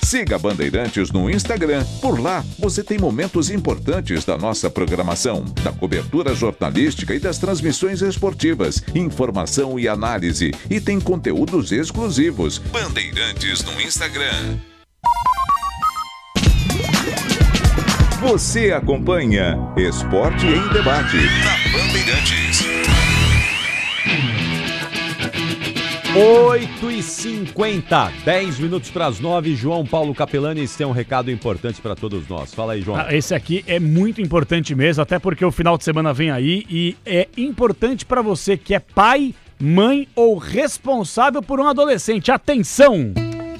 Siga Bandeirantes no Instagram. Por lá, você tem momentos importantes da nossa programação, da cobertura jornalística e das transmissões esportivas, informação e análise. E tem conteúdos exclusivos. Bandeirantes no Instagram. Você acompanha Esporte em Debate na Bandeirantes. 8h50, 10 minutos para as 9. João Paulo Capelani tem um recado importante para todos nós. Fala aí, João. Esse aqui é muito importante mesmo, até porque o final de semana vem aí e é importante para você que é pai, mãe ou responsável por um adolescente. Atenção!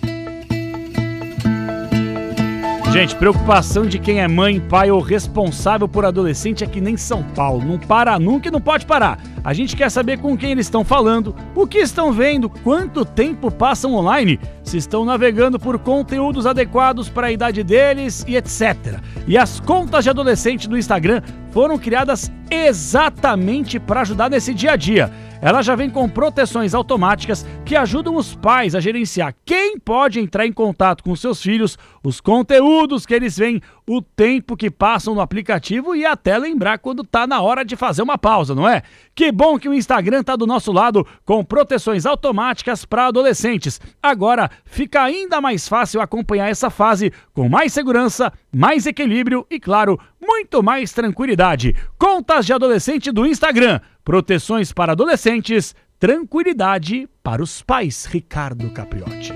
Gente, preocupação de quem é mãe, pai ou responsável por adolescente é que nem São Paulo. Não para nunca e não pode parar. A gente quer saber com quem eles estão falando, o que estão vendo, quanto tempo passam online, se estão navegando por conteúdos adequados para a idade deles e etc. E as contas de adolescente do Instagram foram criadas exatamente para ajudar nesse dia a dia. Ela já vem com proteções automáticas que ajudam os pais a gerenciar quem pode entrar em contato com seus filhos, os conteúdos que eles veem, o tempo que passam no aplicativo e até lembrar quando tá na hora de fazer uma pausa, não é? Que bom que o Instagram tá do nosso lado com proteções automáticas para adolescentes. Agora fica ainda mais fácil acompanhar essa fase com mais segurança, mais equilíbrio e, claro, muito mais tranquilidade. Contas de adolescente do Instagram. Proteções para adolescentes, tranquilidade para os pais. Ricardo Capriotti.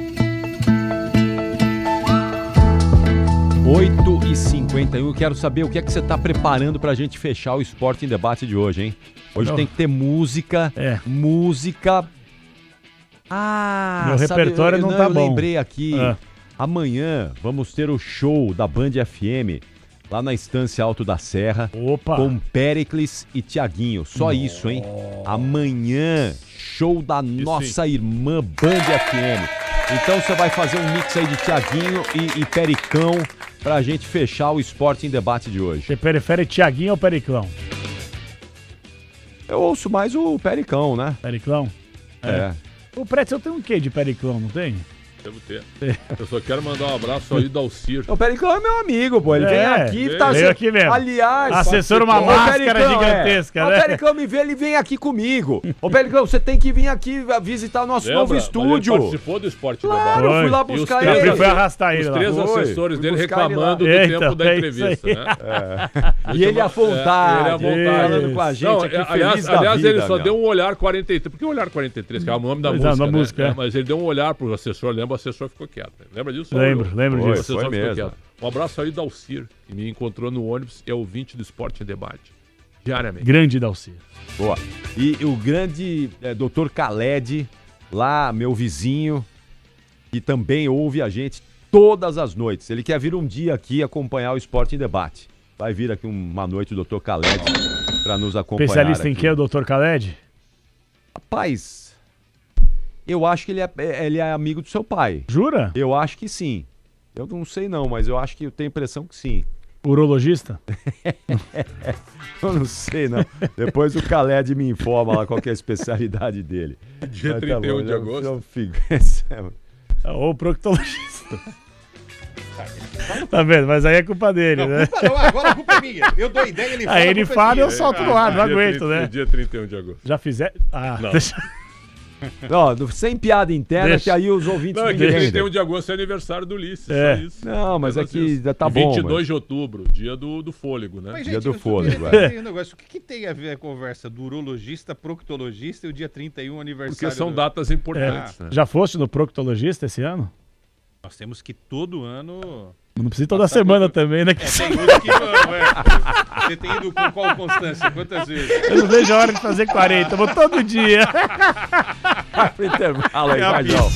8h51, quero saber o que é que você está preparando para a gente fechar o Esporte em Debate de hoje, hein? Hoje tem que ter música, música... Meu repertório não tá bom. Eu lembrei aqui, amanhã vamos ter o show da Band FM, lá na Estância Alto da Serra, com Péricles e Tiaguinho. Só isso, hein? Amanhã, show da nossa irmã Band FM. Então você vai fazer um mix aí de Tiaguinho e Pericão pra gente fechar o Esporte em Debate de hoje. Você prefere Tiaguinho ou Pericão? Eu ouço mais o Pericão, né? Pericão? É. O Pretzel tem um quê de Pericão, não tem? Devo ter. Eu só quero mandar um abraço aí do Alcir. O Pericão é meu amigo, pô. Ele vem aqui, veio aqui mesmo. Aliás, assessor uma máscara gigantesca, né? O Pericão ele vem aqui comigo. Ô, Pericão, você tem que vir aqui visitar o nosso novo estúdio. Ele participou do Esporte Debate. Claro, eu fui lá buscar ele. Foi arrastar ele lá. Os três assessores dele reclamando do tempo da entrevista, né? E ele à vontade, falando com a gente aqui, feliz da vida. Aliás, ele só deu um olhar 43. Por que o olhar 43? Que é o nome da música, né? Mas ele deu um olhar pro assessor, lembra? O assessor ficou quieto. Lembra disso? Lembro disso. Foi mesmo. Um abraço aí do Alcir, que me encontrou no ônibus, é ouvinte do Esporte em Debate. Diariamente. Grande Dalcir. Boa. E o grande Dr. Khaled, lá, meu vizinho, que também ouve a gente todas as noites. Ele quer vir um dia aqui acompanhar o Esporte em Debate. Vai vir aqui uma noite o Dr. Khaled para nos acompanhar. Especialista aqui. em que, o Dr. Khaled? Rapaz, eu acho que ele é amigo do seu pai. Jura? Eu acho que sim. Eu não sei não, mas eu acho que eu tenho a impressão que sim. Urologista? Eu não sei não. Depois o Khaled me informa lá qual que é a especialidade dele. Dia 31 de agosto. Ou proctologista. Tá vendo? Mas aí é culpa dele, né? Culpa não, agora a culpa é minha. Eu dou ideia, ele fala. Aí ele fala e eu solto no ar, não aguento, né? Dia 31 de agosto. Já fizer? Não. Deixa... Não, sem piada interna, que aí os ouvintes não, me dia entendem. 31 de agosto é aniversário do Ulisses, só isso. Não, mas é que tá bom. 22 de outubro, dia do fôlego, né? Mas, dia gente, do fôlego, o que tem a ver a conversa do urologista, proctologista e o dia 31 aniversário? Porque são datas importantes. Né? Já foste no proctologista esse ano? Nós temos que todo ano... Não precisa toda semana também, né? Tem uns que não, Você tem ido com qual constância? Quantas vezes? Eu não vejo a hora de fazer 40, eu vou todo dia. Intervalo aí, vai, João.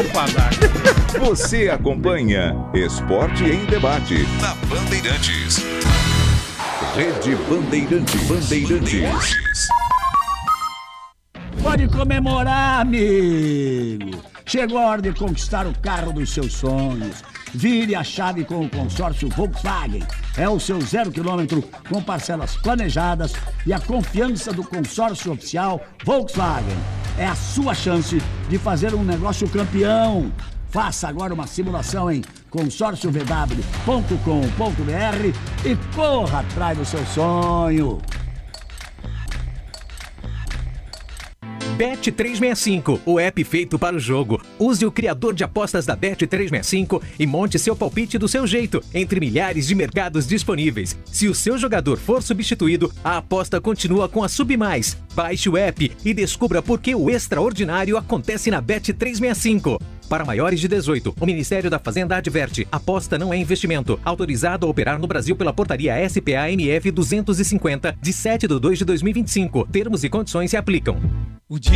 Você acompanha Esporte em Debate na Bandeirantes. Rede Bandeirantes. Pode comemorar, amigo. Chegou a hora de conquistar o carro dos seus sonhos. Vire a chave com o consórcio Volkswagen. É o seu 0 km com parcelas planejadas e a confiança do consórcio oficial Volkswagen. É a sua chance de fazer um negócio campeão. Faça agora uma simulação em consórciovw.com.br e corra atrás do seu sonho. Bet365, o app feito para o jogo. Use o criador de apostas da Bet365 e monte seu palpite do seu jeito, entre milhares de mercados disponíveis. Se o seu jogador for substituído, a aposta continua com a Submais. Baixe o app e descubra por que o extraordinário acontece na Bet365. Para maiores de 18, o Ministério da Fazenda adverte: aposta não é investimento. Autorizado a operar no Brasil pela portaria SPA-MF 250, de 7/2/2025. Termos e condições se aplicam.